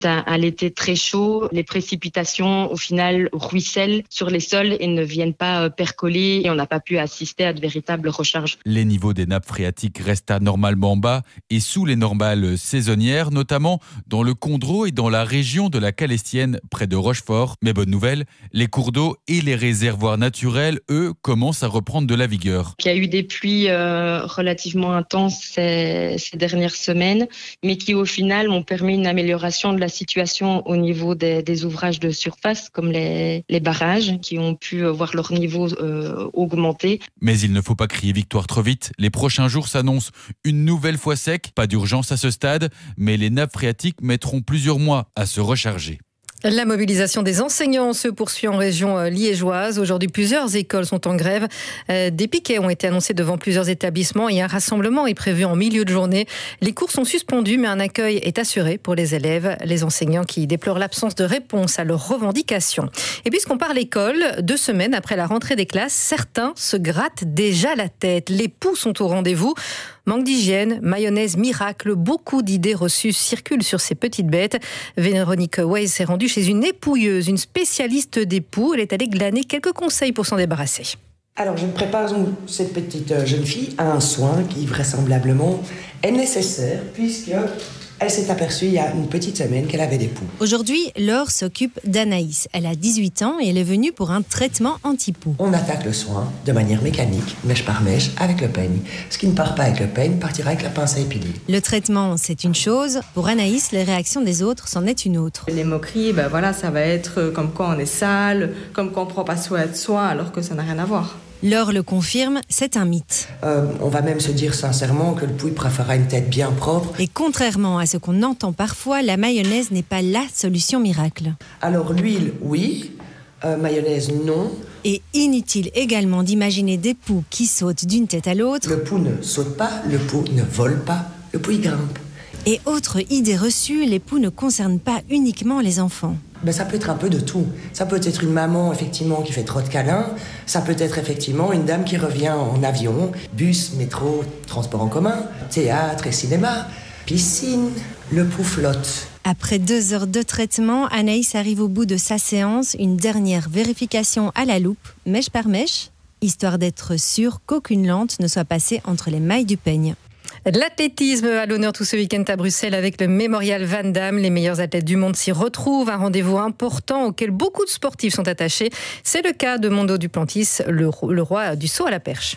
À l'été très chaud, les précipitations au final ruissellent sur les sols et ne viennent pas percoler et on n'a pas pu assister à de véritables recharges. Les niveaux des nappes phréatiques restent anormalement bas et sous les normales saisonnières, notamment dans le Condro et dans la région de la Calestienne près de Rochefort. Mais bonne nouvelle, les cours d'eau et les réservoirs naturels, eux, commencent à reprendre de la vigueur. Il y a eu des pluies relativement intenses ces dernières semaines, mais qui au final ont permis une amélioration de la situation au niveau des ouvrages de surface, comme les barrages, qui ont pu voir leur niveau augmenter. Mais il ne faut pas crier victoire trop vite. Les prochains jours s'annoncent une nouvelle fois secs. Pas d'urgence à ce stade, mais les nappes phréatiques mettront plusieurs mois à se recharger. La mobilisation des enseignants se poursuit en région liégeoise. Aujourd'hui, plusieurs écoles sont en grève. Des piquets ont été annoncés devant plusieurs établissements et un rassemblement est prévu en milieu de journée. Les cours sont suspendus, mais un accueil est assuré pour les élèves. Les enseignants qui déplorent l'absence de réponse à leurs revendications. Et puisqu'on parle école, 2 semaines après la rentrée des classes, certains se grattent déjà la tête. Les poux sont au rendez-vous. Manque d'hygiène, mayonnaise miracle, beaucoup d'idées reçues circulent sur ces petites bêtes. Véronique Weiss s'est rendue chez une épouilleuse, une spécialiste des poux. Elle est allée glaner quelques conseils pour s'en débarrasser. Alors je prépare cette petite jeune fille à un soin qui vraisemblablement est nécessaire puisque elle s'est aperçue il y a une petite semaine qu'elle avait des poux. Aujourd'hui, Laure s'occupe d'Anaïs. Elle a 18 ans et elle est venue pour un traitement anti-poux. On attaque le soin de manière mécanique, mèche par mèche, avec le peigne. Ce qui ne part pas avec le peigne partira avec la pince à épiler. Le traitement, c'est une chose. Pour Anaïs, les réactions des autres, c'en est une autre. Les moqueries, ça va être comme quand on est sale, comme quand on ne prend pas soin de soi, alors que ça n'a rien à voir. Laure le confirme, c'est un mythe. On va même se dire sincèrement que le pouille préférera une tête bien propre. Et contrairement à ce qu'on entend parfois, la mayonnaise n'est pas la solution miracle. Alors l'huile, oui. Mayonnaise, non. Et inutile également d'imaginer des poux qui sautent d'une tête à l'autre. Le pou ne saute pas, le pou ne vole pas, le pou y grimpe. Et autre idée reçue, les poux ne concernent pas uniquement les enfants. Ça peut être un peu de tout. Ça peut être une maman, effectivement, qui fait trop de câlins. Ça peut être, effectivement, une dame qui revient en avion, bus, métro, transport en commun, théâtre et cinéma, piscine, le pou flotte. Après 2 heures de traitement, Anaïs arrive au bout de sa séance. Une dernière vérification à la loupe, mèche par mèche, histoire d'être sûre qu'aucune lente ne soit passée entre les mailles du peigne. L'athlétisme à l'honneur tout ce week-end à Bruxelles avec le Mémorial Van Damme. Les meilleurs athlètes du monde s'y retrouvent. Un rendez-vous important auquel beaucoup de sportifs sont attachés. C'est le cas de Mondo Duplantis, le roi du saut à la perche.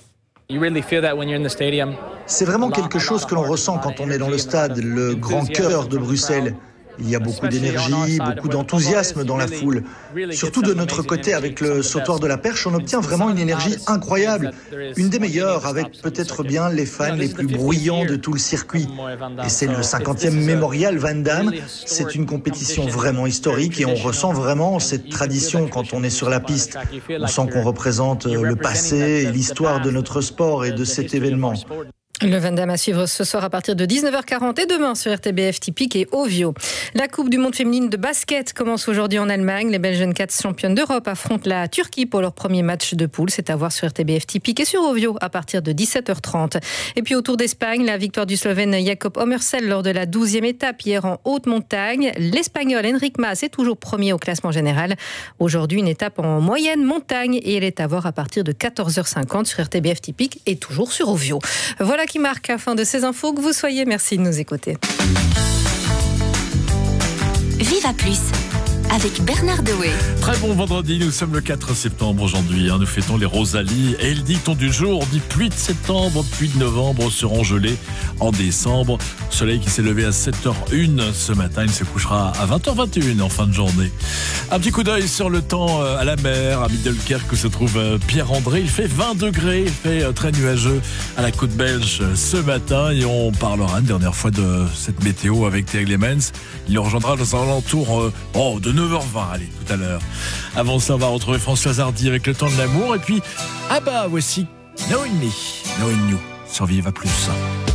C'est vraiment quelque chose que l'on ressent quand on est dans le stade, le grand cœur de Bruxelles. Il y a beaucoup d'énergie, beaucoup d'enthousiasme dans la foule. Surtout de notre côté, avec le sautoir de la perche, on obtient vraiment une énergie incroyable. Une des meilleures, avec peut-être bien les fans les plus bruyants de tout le circuit. Et c'est le 50e Mémorial Van Damme. C'est une compétition vraiment historique et on ressent vraiment cette tradition quand on est sur la piste. On sent qu'on représente le passé et l'histoire de notre sport et de cet événement. Le Van Damme à suivre ce soir à partir de 19h40 et demain sur RTBF Typique et Ovio. La Coupe du monde féminine de basket commence aujourd'hui en Allemagne. Les Belges Jeunes Cats championnes d'Europe affrontent la Turquie pour leur premier match de poule. C'est à voir sur RTBF Typique et sur Ovio à partir de 17h30. Et puis au Tour d'Espagne, la victoire du Slovène Jakob Omersel lors de la 12e étape hier en haute montagne. L'Espagnol Enric Mas est toujours premier au classement général. Aujourd'hui, une étape en moyenne montagne et elle est à voir à partir de 14h50 sur RTBF Typique et toujours sur Ovio. Voilà qui marque la fin de ces infos. Que vous soyez, merci de nous écouter. Viva Plus avec Bernard Dewey. Très bon vendredi, nous sommes le 4 septembre aujourd'hui. Nous fêtons les Rosalies et le dicton du jour dit pluie de septembre, pluie de novembre seront gelées en décembre. Soleil qui s'est levé à 7h01 ce matin, il se couchera à 20h21 en fin de journée. Un petit coup d'œil sur le temps à la mer, à Middelkerk où se trouve Pierre-André. Il fait 20 degrés, il fait très nuageux à la côte belge ce matin et on parlera une dernière fois de cette météo avec Thierry Clemens. Il nous rejoindra dans un alentour de 9h20, allez, tout à l'heure. Avant ça, on va retrouver Françoise Hardy avec le temps de l'amour. Et puis, voici No In Me, No In You, sur Viva Plus.